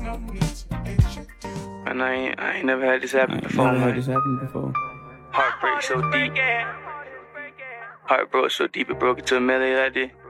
And I ain't never had this happen before, man. Heartbreak so deep. Heart broke so deep it broke into a melody like this.